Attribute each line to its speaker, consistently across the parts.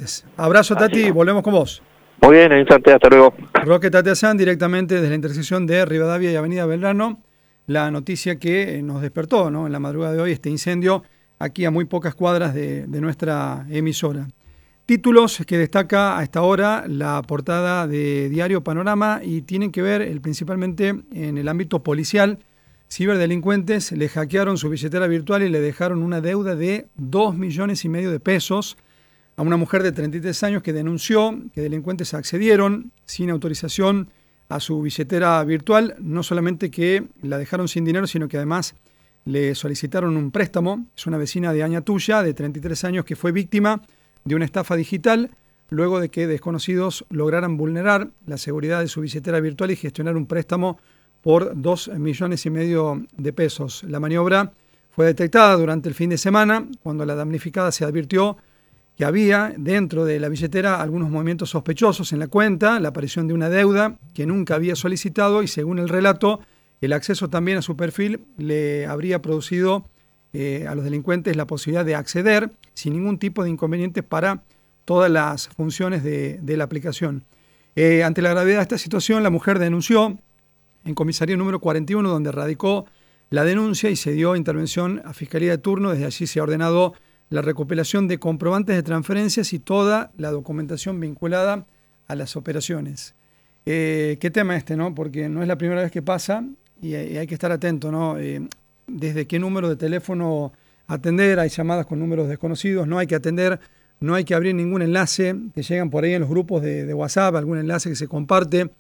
Speaker 1: delincuentes. Abrazo, Tati, volvemos con vos.
Speaker 2: Muy bien, en instante, hasta luego.
Speaker 1: Roque Tatiazán, directamente desde la intersección de Rivadavia y Avenida Belgrano. La noticia que nos despertó, ¿no?, en la madrugada de hoy, este incendio aquí a muy pocas cuadras de nuestra emisora. Títulos que destaca a esta hora la portada de Diario Panorama y tienen que ver principalmente en el ámbito policial. Ciberdelincuentes le hackearon su billetera virtual y le dejaron una deuda de 2,5 millones de pesos a una mujer de 33 años que denunció que delincuentes accedieron sin autorización a su billetera virtual. No solamente que la dejaron sin dinero, sino que además le solicitaron un préstamo. Es una vecina de Añatuya, de 33 años, que fue víctima de una estafa digital luego de que desconocidos lograran vulnerar la seguridad de su billetera virtual y gestionar un préstamo por 2,5 millones de pesos. La maniobra fue detectada durante el fin de semana cuando la damnificada se advirtió que había dentro de la billetera algunos movimientos sospechosos en la cuenta, la aparición de una deuda que nunca había solicitado y, según el relato, el acceso también a su perfil le habría producido a los delincuentes la posibilidad de acceder sin ningún tipo de inconvenientes para todas las funciones de la aplicación. Ante la gravedad de esta situación, la mujer denunció en comisaría número 41, donde radicó la denuncia y se dio intervención a Fiscalía de turno. Desde allí se ha ordenado la recopilación de comprobantes de transferencias y toda la documentación vinculada a las operaciones. ¿Qué tema ¿no? Porque no es la primera vez que pasa y hay que estar atento, ¿no? Desde qué número de teléfono atender, hay llamadas con números desconocidos, no hay que atender, no hay que abrir ningún enlace que llegan por ahí en los grupos de WhatsApp, algún enlace que se comparte.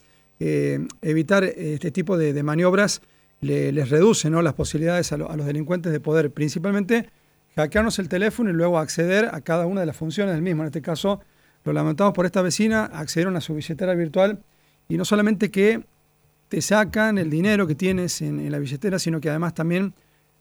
Speaker 1: Evitar este tipo de maniobras les reduce, ¿no?, las posibilidades a los delincuentes de poder principalmente hackearnos el teléfono y luego acceder a cada una de las funciones del mismo. En este caso, lo lamentamos por esta vecina, accedieron a su billetera virtual y no solamente que te sacan el dinero que tienes en la billetera, sino que además también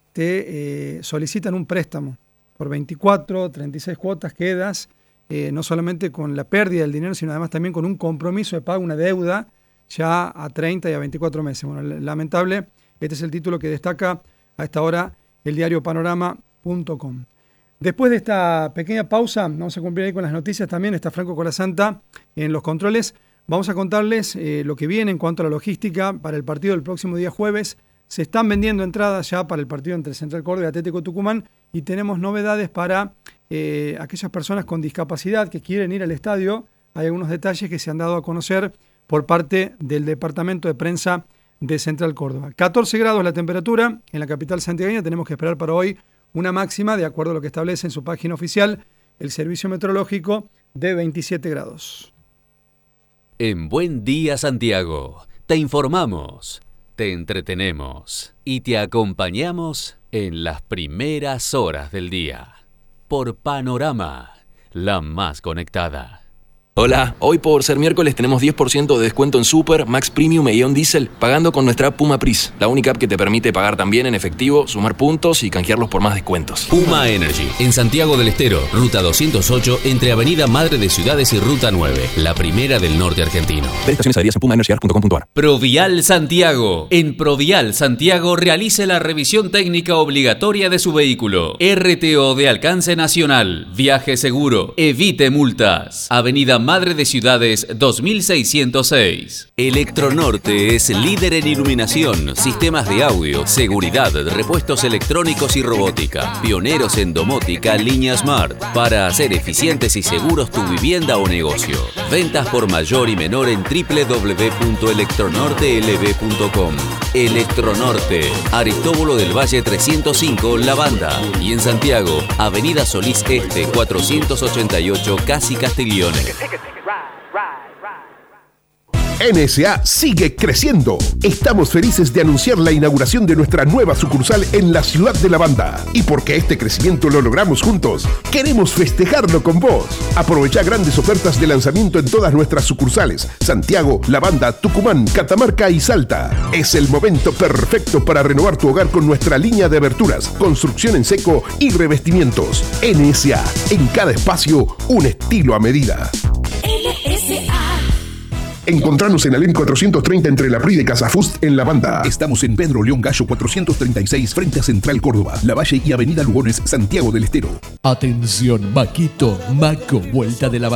Speaker 1: te solicitan un préstamo por 24, 36 cuotas que das, no solamente con la pérdida del dinero, sino además también con un compromiso de pago, una deuda ya a 30 y a 24 meses. Bueno, lamentable, este es el título que destaca a esta hora el diario Panorama.com. Después de esta pequeña pausa, vamos a cumplir ahí con las noticias también. Está Franco Colasanta en los controles. Vamos a contarles lo que viene en cuanto a la logística para el partido del próximo día jueves. Se están vendiendo entradas ya para el partido entre Central Córdoba y Atlético Tucumán y tenemos novedades para aquellas personas con discapacidad que quieren ir al estadio. Hay algunos detalles que se han dado a conocer por parte del Departamento de Prensa de Central Córdoba. 14 grados la temperatura en la capital santiagueña. Tenemos que esperar para hoy una máxima, de acuerdo a lo que establece en su página oficial el Servicio Meteorológico, de 27 grados.
Speaker 3: En Buen Día Santiago, te informamos, te entretenemos y te acompañamos en las primeras horas del día. Por Panorama, la más conectada.
Speaker 4: Hola, hoy por ser miércoles tenemos 10% de descuento en Super, Max Premium e Ion Diesel pagando con nuestra app Puma Pris, la única app que te permite pagar también en efectivo, sumar puntos y canjearlos por más descuentos.
Speaker 3: Puma Energy, en Santiago del Estero, Ruta 208, entre Avenida Madre de Ciudades y Ruta 9, la primera del norte argentino.
Speaker 4: Ver estaciones adheridas en pumaenergy.com.ar.
Speaker 3: Provial Santiago. En Provial Santiago realice la revisión técnica obligatoria de su vehículo. RTO de alcance nacional. Viaje seguro. Evite multas. Avenida Madre de Ciudades 2606. Electronorte es líder en iluminación, sistemas de audio, seguridad, repuestos electrónicos y robótica. Pioneros en domótica, línea Smart, para hacer eficientes y seguros tu vivienda o negocio. Ventas por mayor y menor en www.electronortelv.com. Electronorte, Aristóbulo del Valle 305, La Banda. Y en Santiago, Avenida Solís Este 488, Casi Castiglione.
Speaker 5: NSA sigue creciendo. Estamos felices de anunciar la inauguración de nuestra nueva sucursal en la ciudad de La Banda. Y porque este crecimiento lo logramos juntos, queremos festejarlo con vos. Aprovecha grandes ofertas de lanzamiento en todas nuestras sucursales: Santiago, La Banda, Tucumán, Catamarca y Salta. Es el momento perfecto para renovar tu hogar con nuestra línea de aberturas, construcción en seco y revestimientos. NSA, en cada espacio, un estilo a medida.
Speaker 6: NSA.
Speaker 5: Encontrarnos en Alem 430 entre La Prida y Casa Fust en La Banda.
Speaker 7: Estamos en Pedro León Gallo 436 frente a Central Córdoba, La Valle y Avenida Lugones, Santiago del Estero.
Speaker 8: Atención, Maquito, Maco, Vuelta de la